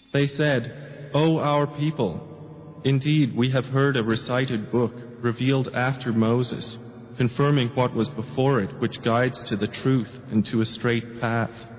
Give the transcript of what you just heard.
They said, O our people, indeed we have heard a recited book revealed after Moses, confirming what was before it, which guides to the truth and to a straight path.